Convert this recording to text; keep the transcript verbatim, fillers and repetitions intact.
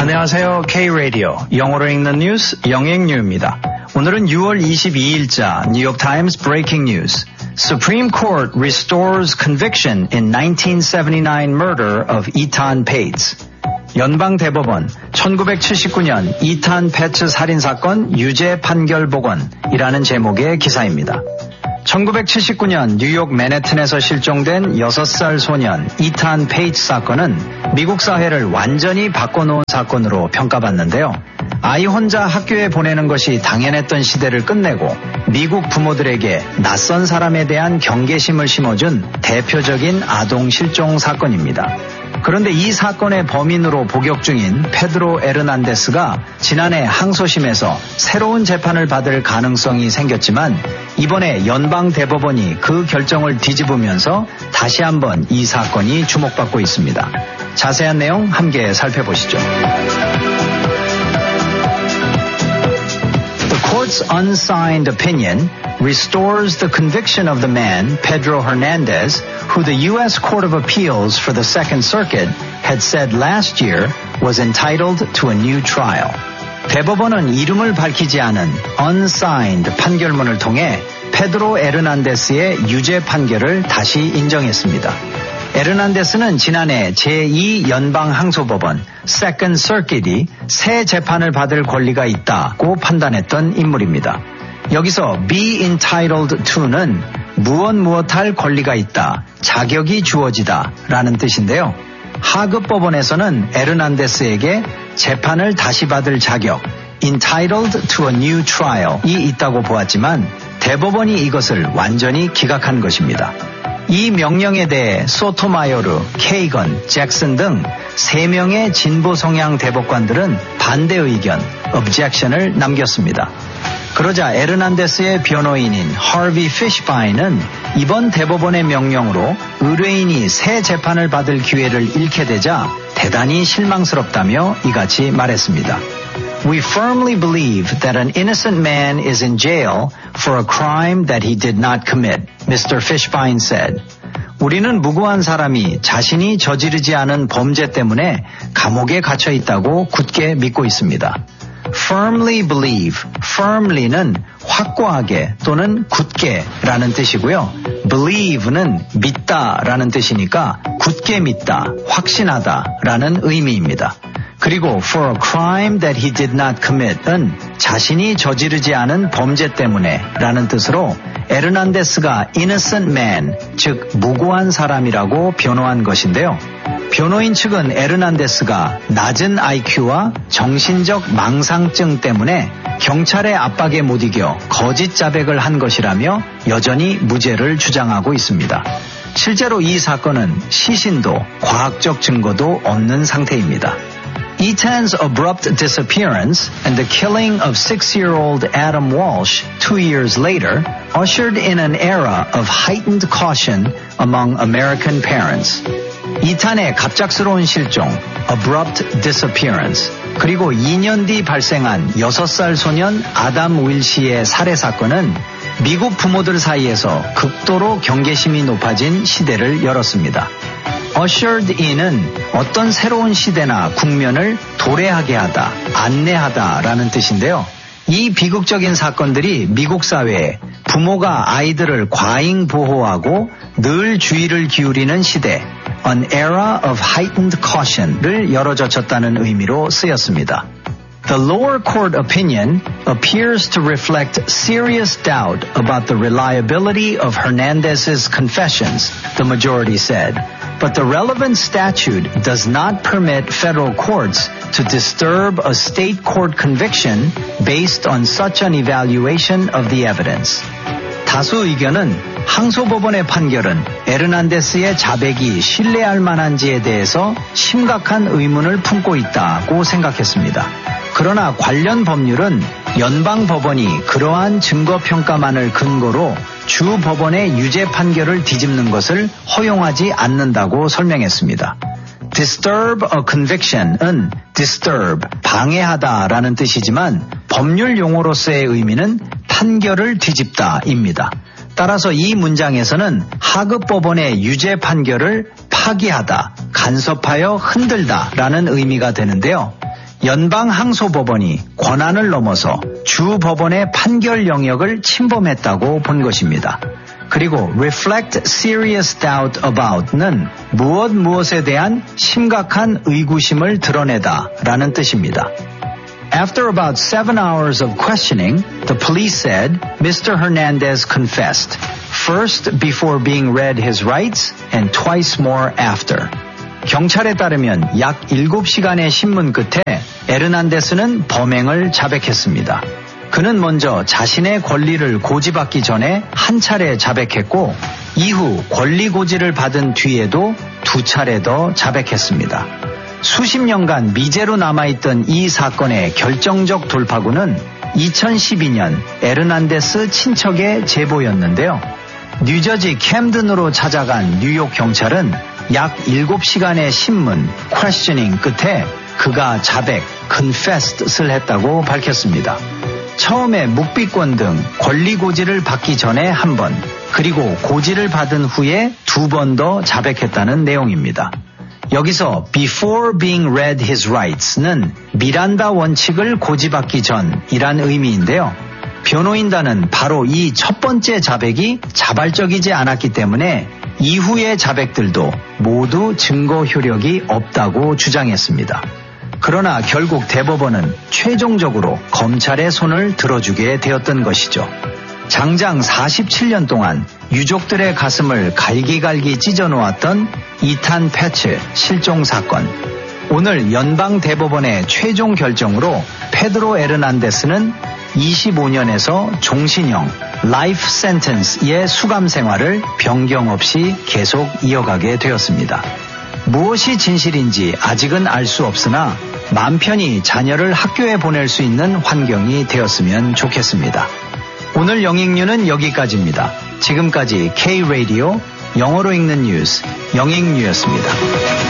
안녕하세요. K-Radio 영어로 읽는 뉴스 영앵뉴입니다. 오늘은 유월 이십이일자 뉴욕 타임스 브레이킹 뉴스. Supreme Court restores conviction in nineteen seventy-nine murder of Etan Pates. 연방 대법원 천구백칠십구년 이탄 패츠 살인사건 유죄 판결 복원이라는 제목의 기사입니다. 천구백칠십구년 뉴욕 맨해튼에서 실종된 여섯 살 소년 이탄 페이츠 사건은 미국 사회를 완전히 바꿔놓은 사건으로 평가받는데요. 아이 혼자 학교에 보내는 것이 당연했던 시대를 끝내고 미국 부모들에게 낯선 사람에 대한 경계심을 심어준 대표적인 아동 실종 사건입니다. 그런데 이 사건의 범인으로 복역 중인 페드로 에르난데스가 지난해 항소심에서 새로운 재판을 받을 가능성이 생겼지만 이번에 연방 대법원이 그 결정을 뒤집으면서 다시 한번 이 사건이 주목받고 있습니다. 자세한 내용 함께 살펴보시죠. The court's unsigned opinion restores the conviction of the man, Pedro Hernandez, who the U S Court of Appeals for the Second Circuit had said last year was entitled to a new trial. 대법원은 이름을 밝히지 않은 unsigned 판결문을 통해 페드로 에르난데스의 유죄 판결을 다시 인정했습니다. 에르난데스는 지난해 제이 연방항소법원 Second Circuit이 새 재판을 받을 권리가 있다고 판단했던 인물입니다. 여기서 be entitled to는 무엇 무엇할 권리가 있다, 자격이 주어지다 라는 뜻인데요. 하급 법원에서는 에르난데스에게 재판을 다시 받을 자격, entitled to a new trial이 있다고 보았지만 대법원이 이것을 완전히 기각한 것입니다. 이 명령에 대해 소토마요르, 케이건, 잭슨 등 세 명의 진보 성향 대법관들은 반대 의견, objection을 남겼습니다. 그러자 에르난데스의 변호인인 하비 피쉬바인은 이번 대법원의 명령으로 의뢰인이 새 재판을 받을 기회를 잃게 되자 대단히 실망스럽다며 이같이 말했습니다. We firmly believe that an innocent man is in jail for a crime that he did not commit, Mister Fishbein said. 우리는 무고한 사람이 자신이 저지르지 않은 범죄 때문에 감옥에 갇혀 있다고 굳게 믿고 있습니다. firmly believe, firmly는 확고하게 또는 굳게라는 뜻이고요. believe는 믿다라는 뜻이니까 굳게 믿다, 확신하다라는 의미입니다. 그리고 for a crime that he did not commit은 자신이 저지르지 않은 범죄 때문에 라는 뜻으로 에르난데스가 innocent man, 즉 무고한 사람이라고 변호한 것인데요. 변호인 측은 에르난데스가 낮은 아이큐와 정신적 망상증 때문에 경찰의 압박에 못 이겨 거짓 자백을 한 것이라며 여전히 무죄를 주장하고 있습니다. 실제로 이 사건은 시신도 과학적 증거도 없는 상태입니다. Etan's abrupt disappearance and the killing of six-year-old Adam Walsh two years later ushered in an era of heightened caution among American parents. 이탄의 갑작스러운 실종, abrupt disappearance, 그리고 이 년 뒤 발생한 여섯 살 소년 아담 윌시의 살해 사건은 미국 부모들 사이에서 극도로 경계심이 높아진 시대를 열었습니다. ushered in은 어떤 새로운 시대나 국면을 도래하게 하다, 안내하다 라는 뜻인데요. 이 비극적인 사건들이 미국 사회에 부모가 아이들을 과잉 보호하고 늘 주의를 기울이는 시대, an era of heightened caution를 열어젖혔다는 의미로 쓰였습니다. The lower court opinion appears to reflect serious doubt about the reliability of Hernandez's confessions, the majority said. But the relevant statute does not permit federal courts to disturb a state court conviction based on such an evaluation of the evidence. 다수 의견은 항소법원의 판결은 에르난데스의 자백이 신뢰할 만한지에 대해서 심각한 의문을 품고 있다고 생각했습니다. 그러나 관련 법률은 연방법원이 그러한 증거평가만을 근거로 주 법원의 유죄 판결을 뒤집는 것을 허용하지 않는다고 설명했습니다. disturb a conviction은 disturb, 방해하다라는 뜻이지만 법률 용어로서의 의미는 판결을 뒤집다입니다. 따라서 이 문장에서는 하급 법원의 유죄 판결을 파기하다, 간섭하여 흔들다라는 의미가 되는데요. 연방항소법원이 권한을 넘어서 주법원의 판결 영역을 침범했다고 본 것입니다. 그리고 reflect serious doubt about는 무엇 무엇에 대한 심각한 의구심을 드러내다 라는 뜻입니다. After about seven hours of questioning, the police said Mister Hernandez confessed, first before being read his rights and twice more after. 경찰에 따르면 약 일곱 시간의 신문 끝에 에르난데스는 범행을 자백했습니다. 그는 먼저 자신의 권리를 고지받기 전에 한 차례 자백했고 이후 권리 고지를 받은 뒤에도 두 차례 더 자백했습니다. 수십 년간 미제로 남아있던 이 사건의 결정적 돌파구는 이천십이 년 에르난데스 친척의 제보였는데요. 뉴저지 캠든으로 찾아간 뉴욕 경찰은 약 일곱 시간의 신문 questioning 끝에 그가 자백 confessed을 했다고 밝혔습니다. 처음에 묵비권 등 권리 고지를 받기 전에 한 번, 그리고 고지를 받은 후에 두 번 더 자백했다는 내용입니다. 여기서 before being read his rights는 미란다 원칙을 고지받기 전이란 의미인데요. 변호인단은 바로 이 첫 번째 자백이 자발적이지 않았기 때문에 이후의 자백들도 모두 증거 효력이 없다고 주장했습니다. 그러나 결국 대법원은 최종적으로 검찰의 손을 들어주게 되었던 것이죠. 장장 사십칠 년 동안 유족들의 가슴을 갈기갈기 찢어놓았던 이탄 패츠 실종 사건. 오늘 연방 대법원의 최종 결정으로 페드로 에르난데스는 이십오 년에서 종신형 라이프 센텐스의 수감 생활을 변경 없이 계속 이어가게 되었습니다. 무엇이 진실인지 아직은 알 수 없으나 맘 편히 자녀를 학교에 보낼 수 있는 환경이 되었으면 좋겠습니다. 오늘 영익뉴는 여기까지입니다. 지금까지 K-라디오 영어로 읽는 뉴스 영익뉴였습니다.